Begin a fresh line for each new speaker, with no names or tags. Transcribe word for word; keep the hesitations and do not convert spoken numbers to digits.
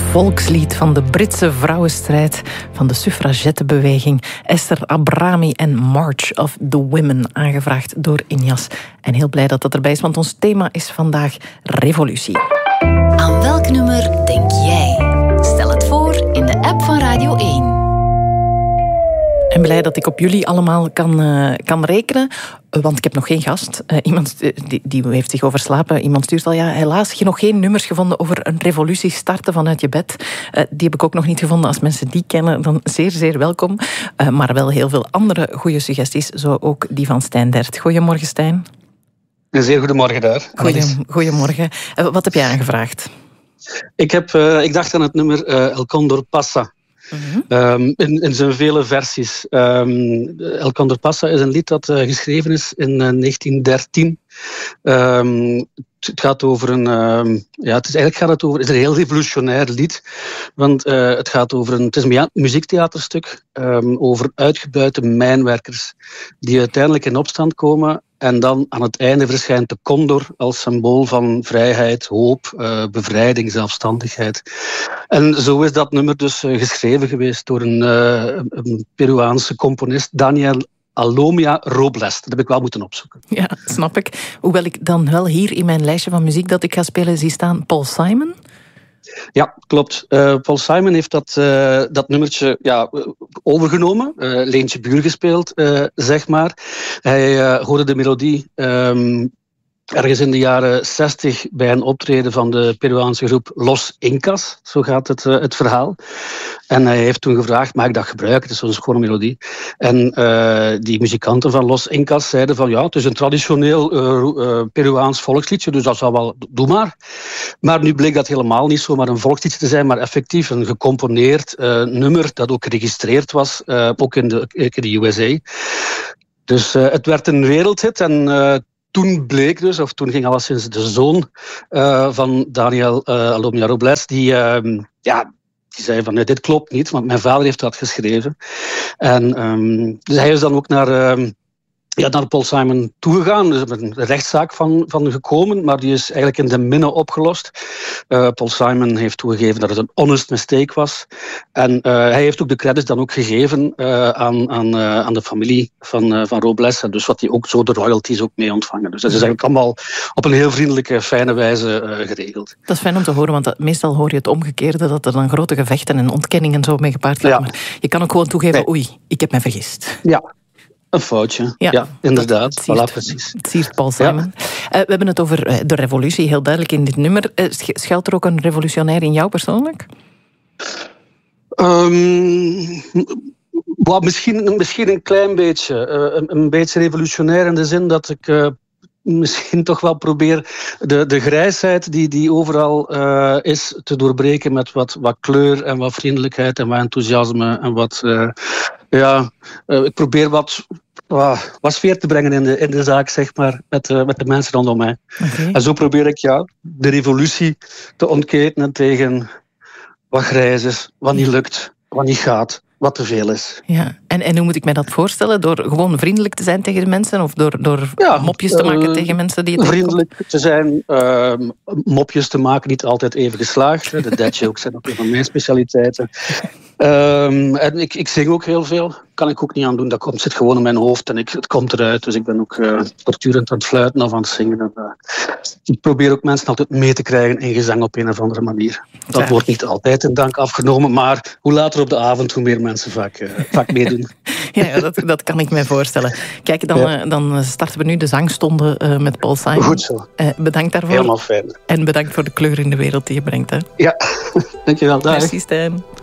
volkslied van de Britse vrouwenstrijd, van de suffragettenbeweging. Esther Abrami en March of the Women, aangevraagd door Injas. En heel blij dat dat erbij is, want ons thema is vandaag revolutie.
Aan welk nummer denk jij? Stel het voor in de app van Radio één.
En blij dat ik op jullie allemaal kan, uh, kan rekenen. Uh, want ik heb nog geen gast. Uh, iemand uh, die, die heeft zich overslapen. Iemand stuurt al, ja, helaas, je nog geen nummers gevonden over een revolutie starten vanuit je bed. Uh, die heb ik ook nog niet gevonden. Als mensen die kennen, dan zeer, zeer welkom. Uh, maar wel heel veel andere goede suggesties. Zo ook die van Stijn Dert. Goedemorgen, Stijn.
Een zeer goedemorgen daar.
Goedem, goedemorgen. Uh, wat heb jij aangevraagd?
Ik, heb, uh, ik dacht aan het nummer uh, El Condor Pasa. Uh-huh. Um, in, in zijn vele versies. Um, El Condor Pasa is een lied dat uh, geschreven is in uh, negentien dertien. Um, het gaat over een... Um, ja, het is eigenlijk gaat het over, het is een heel revolutionair lied. Want uh, het gaat over een... Het is een muziektheaterstuk um, over uitgebuite mijnwerkers die uiteindelijk in opstand komen. En dan aan het einde verschijnt de condor als symbool van vrijheid, hoop, uh, bevrijding, zelfstandigheid. En zo is dat nummer dus uh, geschreven geweest door een, uh, een Peruaanse componist, Daniel Alomia Robles. Dat heb ik wel moeten opzoeken.
Ja, snap ik. Hoewel ik dan wel hier in mijn lijstje van muziek dat ik ga spelen zie staan Paul Simon.
Ja, klopt. Uh, Paul Simon heeft dat, uh, dat nummertje ja, overgenomen. Uh, Leentje Buur gespeeld, uh, zeg maar. Hij uh, hoorde de melodie um, ergens in de jaren zestig bij een optreden van de Peruaanse groep Los Incas. Zo gaat het, uh, het verhaal. En hij heeft toen gevraagd, mag ik dat gebruiken? Het is zo'n schone melodie. En uh, die muzikanten van Los Incas zeiden van ja, het is een traditioneel uh, uh, Peruaans volksliedje, dus dat zal wel, doe maar. Maar nu bleek dat helemaal niet zomaar een volksliedje te zijn, maar effectief een gecomponeerd uh, nummer dat ook geregistreerd was, uh, ook in de, in de U S A. Dus uh, het werd een wereldhit en uh, toen bleek dus, of toen ging alleszins de zoon uh, van Daniel uh, Alomia Robles, die... Uh, ja, Die zei van, nee, dit klopt niet, want mijn vader heeft dat geschreven. En um, dus hij is dan ook naar, um, ja, naar Paul Simon toegegaan. Er is een rechtszaak van, van gekomen, maar die is eigenlijk in de minne opgelost. Uh, Paul Simon heeft toegegeven dat het een honest mistake was. En uh, hij heeft ook de credits dan ook gegeven uh, aan, aan, uh, aan de familie van, uh, van Robles. En dus wat die ook zo de royalties ook mee ontvangen. Dus dat is eigenlijk allemaal op een heel vriendelijke, fijne wijze uh, geregeld.
Dat is fijn om te horen, want dat, meestal hoor je het omgekeerde, dat er dan grote gevechten en ontkenningen zo mee gepaard gaan. Ja. Maar je kan ook gewoon toegeven, nee. oei, ik heb mij vergist.
Ja. Een foutje, ja, ja inderdaad.
Het siert,
voilà, precies.
Het siert Paul Simon. Ja. Uh, we hebben het over uh, de revolutie, heel duidelijk in dit nummer. Uh, schuilt er ook een revolutionair in jou persoonlijk?
Um, well, misschien, misschien een klein beetje. Uh, een, een beetje revolutionair in de zin dat ik... Uh, misschien toch wel probeer de, de grijsheid die, die overal uh, is te doorbreken met wat, wat kleur en wat vriendelijkheid en wat enthousiasme en wat... Uh, ja, uh, ik probeer wat, wat, wat sfeer te brengen in de, in de zaak, zeg maar, met, uh, met de mensen rondom mij. Okay. En zo probeer ik ja, de revolutie te ontketenen tegen wat grijs is, wat niet lukt, wat niet gaat. Wat te veel is.
Ja. En, en hoe moet ik mij dat voorstellen? Door gewoon vriendelijk te zijn tegen de mensen? Of door, door ja, mopjes te maken uh, tegen mensen die het
vriendelijk opkomt? Te zijn, uh, mopjes te maken, niet altijd even geslaagd. De dad jokes zijn ook een van mijn specialiteiten. Um, en ik, ik zing ook heel veel. Kan ik ook niet aan doen. Dat komt, zit gewoon in mijn hoofd en ik, het komt eruit. Dus ik ben ook uh, voortdurend aan het fluiten of aan het zingen. En, uh, ik probeer ook mensen altijd mee te krijgen in gezang op een of andere manier. Dat ja. wordt niet altijd in dank afgenomen, maar hoe later op de avond, hoe meer mensen vaak, uh, vaak meedoen.
Ja, ja dat, dat kan ik me voorstellen. Kijk, dan, ja. uh, dan starten we nu de zangstonde uh, met Paul Simon.
Goed zo.
Uh, bedankt daarvoor.
Helemaal fijn.
En bedankt voor de kleur in de wereld die je brengt. Hè.
Ja, dankjewel. Dag.
Merci, Stijn.